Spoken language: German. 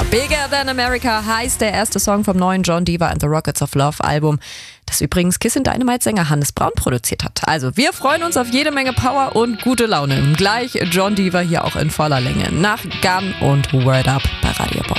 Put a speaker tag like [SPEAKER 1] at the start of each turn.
[SPEAKER 1] Bigger Than America heißt der erste Song vom neuen Jon Diva and the Rockets of Love Album, das übrigens Kissin' Dynamite-Sänger Hannes Braun produziert hat. Also wir freuen uns auf jede Menge Power und gute Laune. Gleich Jon Diva hier auch in voller Länge nach Gun und Word Up bei Radio Bob.